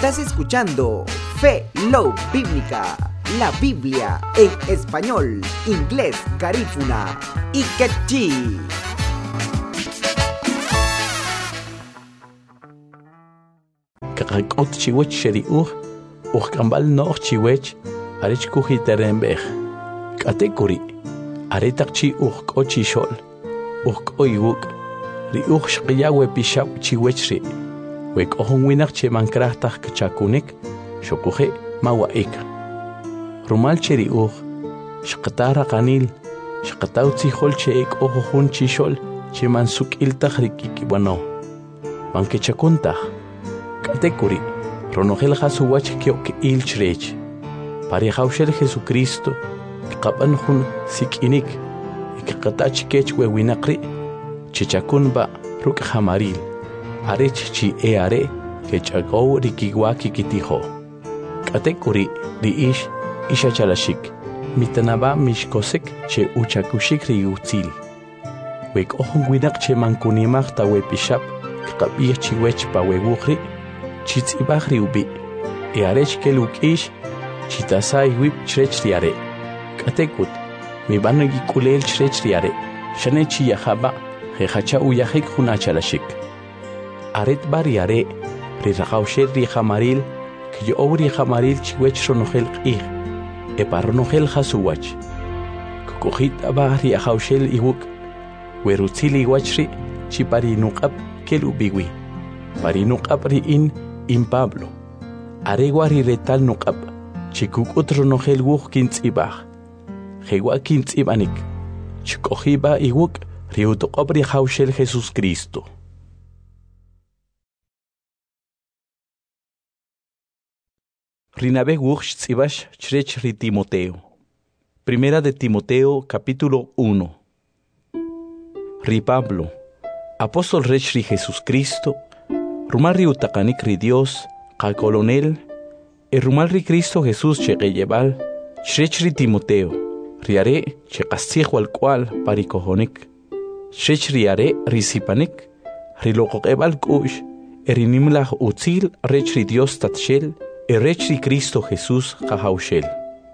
Estás escuchando Fe Love Bíblica, la Biblia en español, inglés, garífuna y quechí. Kakakot chiwech sheriuch, kambal no chiwech, arech kuhiterembech. Katekuri, aretak chi kochishol, koiwuk, riuch shqiyawe pishap chiwechri. Wek ohonwinak che mankrahtak kachakunik, shokuhe mawaik. Rumal cheriuch, shqatara kanil, shqatautzi hol che ek ohun chishol, che mansuk iltak rikikibano. Mankechakuntah. Katekuri, ronogel hasuwach kiok ilchrech. Parihaushel Jesucristo, kapanjun sikinik, ikatach kech wewinakri, chichakunba ruk hamaril, arech chi eare, kechago rikiwaki kitiho. Katekuri, riish, ishachalashik, mitanaba mishkosek che uchakushik riutzil. Wek ohun winak che mankunimak ta wepishap, kapie chiwech pa wewukri, chitz ibahri ubi, arech kelukish, chitasai wip chrechriare. Katekut, mi banu yikulel chrechriare, shanechi yahaba, hehacha uyahik hunachalashik. Aret bariare, rirahaushel rihamaril, kyo obri hamaril chiwech ronogel qih, eparonogel hasuwach. Kukuhit abahri ahaushel iwuk, werutzili wachri, chipari nukab kelubiwi. Pari nukab riin, in Pablo, areguari retal nukab, chikuk otro nogel wuk kintzibah, hewa kintzibanik, chikohiba iwuk, riutokobri haushel Jesús Cristo. Rinabe wuk chtzibash chrech ri Timoteo. Primera de Timoteo, capítulo 1. Ri Pablo, apóstol rech ri Jesús Cristo, Rumal ri utakanik ri Dios, kalkolonel, rumal ri Cristo Jesús cheqeyebal, chrech ri Timoteo, riare cheqastig wal cual parikohonik, chrech riare risipanik, riloqoqebal kush, erinimlah utzil rech ri Dios tatshel, rech ri Cristo Jesús kahaushel.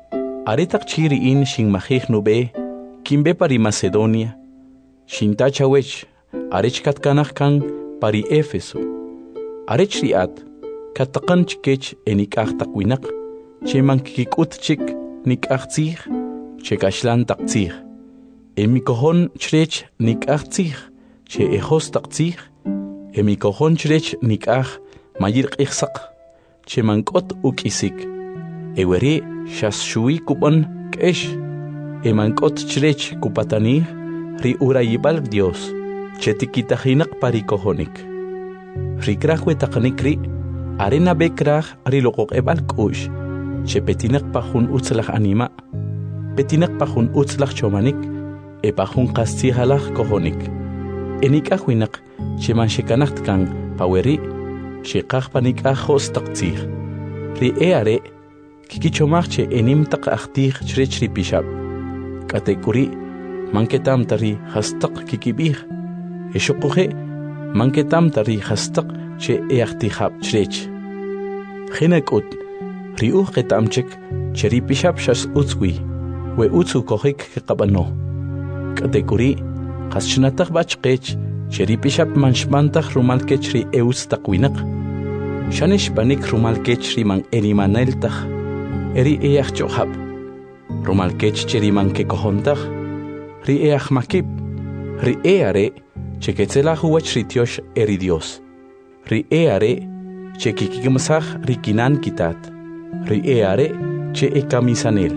Aretak chiri in shin mahig nube, kimbe pari Macedonia, shin tachawech, arech katkanach kan pari Éfeso. Arech riat, kataqan chikech enikach takwinak, che mankikut chik nikach tzich, che kashlan tak tzich. Emikohon chrech nikach tzich, che ejos tak tzich, emikohon chrech nikach mayir ichsak, che mankot ukisik. Ewere shas shui kupan kesh, emankot chrech kupatani, ri urayibal Dios, che tikitahinak parikohonik. Rikrahwe takanikri, arena bekrah rilokok ebal kush, che petinak pahun utzlach anima, petinak pahun utzlach chomanik, pahun kastihalach kohonik. Enikahwinak, che manshekanacht kang paweri, shekah panikahos taktzih. Ri eare, kikichomach che enim tak achtih chrech ripishab. Katekuri, manketam tari hastak kikibih, eshokuhe, manketam tari hastak che eachtihab chrech. Chinekut, riuch ketamchek, che ripishab shas utzwi, we utzu kohik kekabano. Katekuri, haschnatak bachkech, che ripishab manshmantach rumalkech ri eus takwinak. Shanish banik rumalkech ri man erimaneltach, eri each chohab. Rumalkech che ri man kekohontach, ri each makib, ri eare, che ketzelach uwach ritiosh eri Dios. Ri eare, che kikikimsach rikinan kitat. Ri eare, che ekamisanel.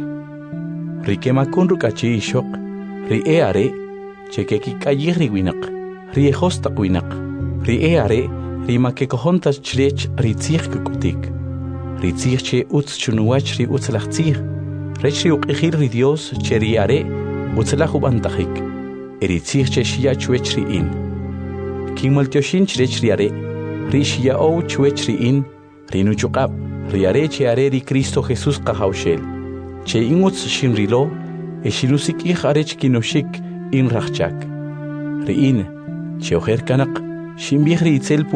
Ri kemakun rukachi ishok. Ri eare, che kikikayih riwinak. Ri ejostak winak. Ri eare, ri makekohontas chrech ri tzich kukutik. Ri tzich che utz chunuach ri utzlach tzich. Rech ri uqihir ri Dios che ri are utzlach ubantachik. Eri tzich che shia chuech ri in. Kimaltioshin chrech ri are, ri shia ou chuech ri in, ri nuchukab, ri are che are ri Cristo Jesús kahaushel. Che ingutz shin rilo, shinusik ich arech kinoshik in rachchak. Ri in, che ojer kanak, shin bih ri itzel